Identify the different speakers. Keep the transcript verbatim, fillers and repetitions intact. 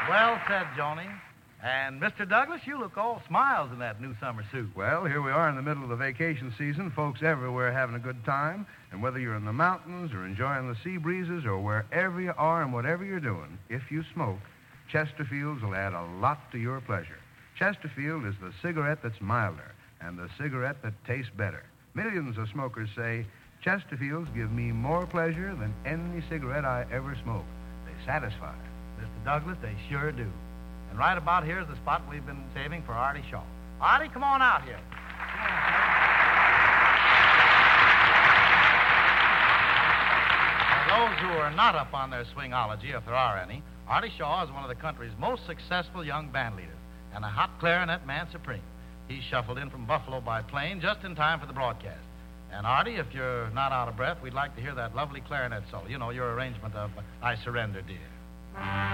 Speaker 1: Well said, Joni. And, Mister Douglas, you look all smiles in that new summer suit.
Speaker 2: Well, here we are in the middle of the vacation season. Folks everywhere having a good time. And whether you're in the mountains or enjoying the sea breezes or wherever you are and whatever you're doing, if you smoke, Chesterfields will add a lot to your pleasure. Chesterfield is the cigarette that's milder and the cigarette that tastes better. Millions of smokers say, Chesterfields give me more pleasure than any cigarette I ever smoked. They satisfy.
Speaker 1: Mister Douglas, they sure do. And right about here is the spot we've been saving for Artie Shaw. Artie, come on out here. For those who are not up on their swingology, if there are any, Artie Shaw is one of the country's most successful young band leaders and a hot clarinet man supreme. He shuffled in from Buffalo by plane just in time for the broadcast. And, Artie, if you're not out of breath, we'd like to hear that lovely clarinet solo. You know, your arrangement of I Surrender, Dear.